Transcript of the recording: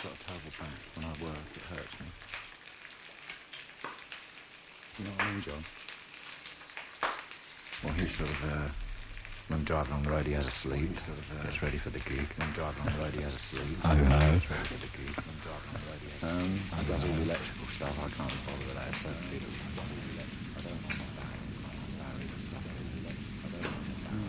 I've got a terrible back. When I work, it hurts me. You know what I mean, John? Well, he's sort of, when I'm driving on the road, he has a sleep. Gets ready for the gig. When I'm driving on the road, he has a sleep. Oh, no. Gets ready for the gig. When I'm driving on the road, he has a sleep. He does all the electrical stuff. I can't bother with that. It's so